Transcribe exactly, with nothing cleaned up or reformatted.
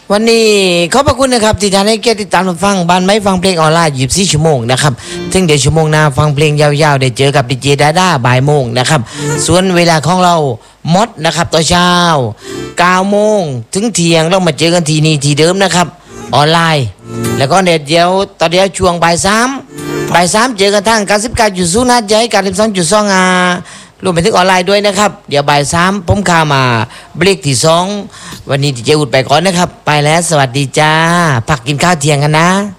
วันนี้ขอบพระคุณนะครับที่ท่านให้เกียรติติดตามฟังบ้านไม้ฟังเพลงออนไลน์ยี่สิบสี่ชั่วโมงนะครับถึงเดี๋ยวชั่วโมงหน้าฟังเพลงยาวๆได้เจอกับดีเจดาด้าบ่ายโมงนะครับส่วนเวลาของเรามดนะครับตอนเช้าเก้าโมงถึงเที่ยงเรามาเจอกันทีนี้ทีเดิมนะครับออนไลน์แล้วก็เดี๋ยวตอนเดียวช่วงบ่ายสามบ่ายสามเจอกันทางการสิบการจุดศูนย์นัดใหญ่การสิบสองจุดสองอารวมไปถึงออนไลน์ด้วยนะครับเดี๋ยวบ่ายสามผมข้ามาเบรกที่สองวันนี้ดีเจอุดไปก่อนนะครับไปแล้วสวัสดีจ้าพักกินข้าวเที่ยงกันนะ